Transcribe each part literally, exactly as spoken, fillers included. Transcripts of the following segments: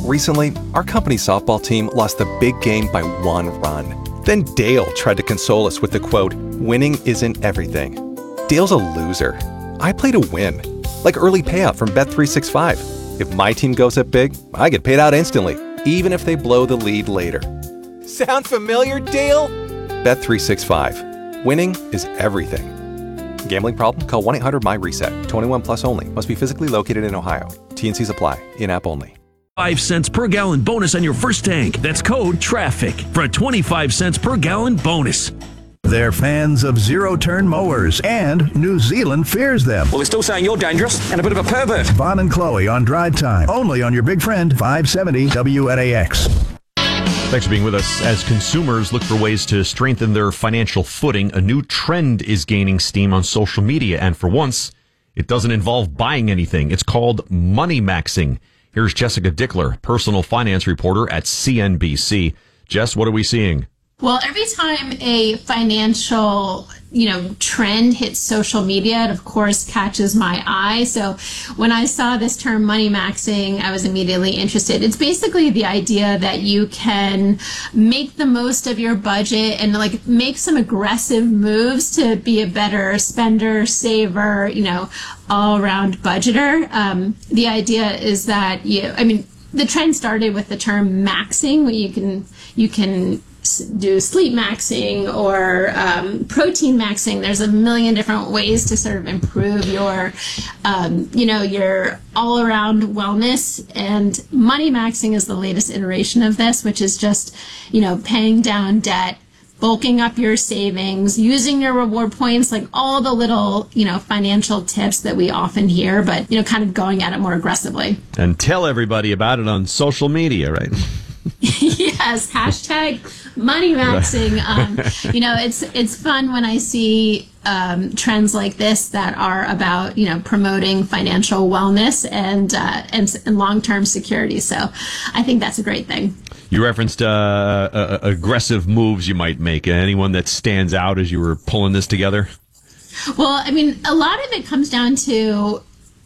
Recently, our company softball team lost the big game by one run. Then Dale tried to console us with the quote, "Winning isn't everything." Dale's a loser. I play to win. Like early payout from Bet three sixty-five. If my team goes up big, I get paid out instantly, even if they blow the lead later. Sound familiar, Dale? Bet three sixty-five. Winning is everything. Gambling problem? Call one eight hundred M Y reset. twenty-one plus only. Must be physically located in Ohio. T N Cs apply. In-app only. Five cents per gallon bonus on your first tank. That's code TRAFFIC for a twenty-five cents per gallon bonus. They're fans of zero-turn mowers, and New Zealand fears them. Well, they're still saying you're dangerous and a bit of a pervert. Vaughn and Chloe on Drive Time, only on your big friend five seventy W N A X. Thanks for being with us. As consumers look for ways to strengthen their financial footing, a new trend is gaining steam on social media, and for once, it doesn't involve buying anything. It's called money maxing. Here's Jessica Dickler, personal finance reporter at C N B C. Jess, what are we seeing? Well, every time a financial, you know, trend hits social media, it of course catches my eye. So when I saw this term money maxing, I was immediately interested. It's basically the idea that you can make the most of your budget and like make some aggressive moves to be a better spender, saver, you know, all around budgeter. Um, the idea is that you, I mean, the trend started with the term maxing, where you can, you can, do sleep maxing or um, protein maxing. There's a million different ways to sort of improve your, um, you know, your all-around wellness. And money maxing is the latest iteration of this, which is just, you know, paying down debt, bulking up your savings, using your reward points, like all the little, you know, financial tips that we often hear, but, you know, kind of going at it more aggressively. And tell everybody about it on social media, right? Yes, hashtag money maxing. Um, you know, it's it's fun when I see um, trends like this that are about, you know, promoting financial wellness and uh, and, and long-term security. So I think that's a great thing. You referenced uh, uh, aggressive moves you might make. Anyone that stands out as you were pulling this together? Well, I mean, a lot of it comes down to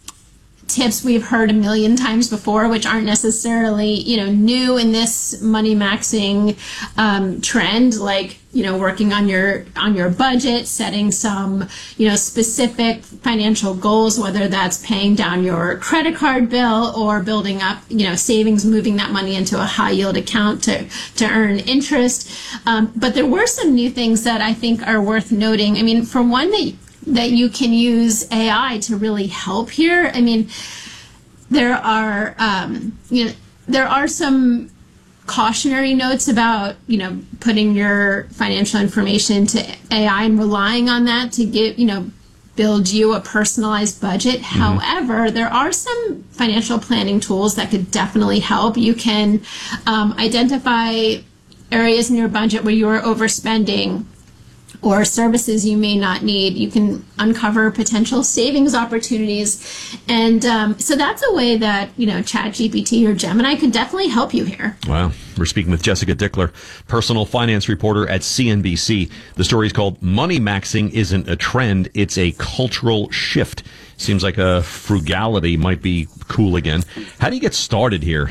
tips we've heard a million times before, which aren't necessarily, you know, new in this money maxing um, trend, like, you know, working on your on your budget, setting some, you know, specific financial goals, whether that's paying down your credit card bill or building up, you know, savings, moving that money into a high yield account to to earn interest. Um, but there were some new things that I think are worth noting. I mean, for one, that that you can use A I to really help here. I mean, there are, um, you know, there are some cautionary notes about, you know, putting your financial information to A I and relying on that to give, you know, build you a personalized budget. Mm-hmm. However, there are some financial planning tools that could definitely help. You can um, identify areas in your budget where you are overspending, or services you may not need. You can uncover potential savings opportunities. And um, so that's a way that, you know, ChatGPT or Gemini could definitely help you here. Wow. We're speaking with Jessica Dickler, personal finance reporter at C N B C. The story is called Money Maxing Isn't a Trend, It's a Cultural Shift. Seems like a frugality might be cool again. How do you get started here?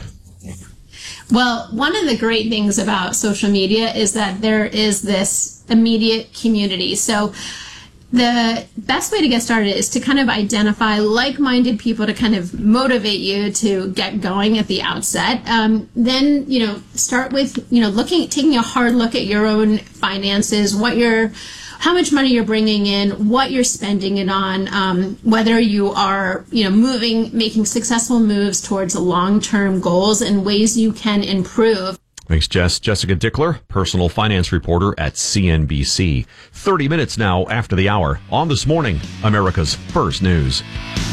Well, one of the great things about social media is that there is this immediate community. So the best way to get started is to kind of identify like-minded people to kind of motivate you to get going at the outset. Um, then, you know, start with, you know, looking, taking a hard look at your own finances, what you're, how much money you're bringing in, what you're spending it on, um, whether you are, you know, moving, making successful moves towards long-term goals and ways you can improve. Thanks, Jess. Jessica Dickler, personal finance reporter at C N B C. thirty minutes now after the hour on This Morning, America's First News.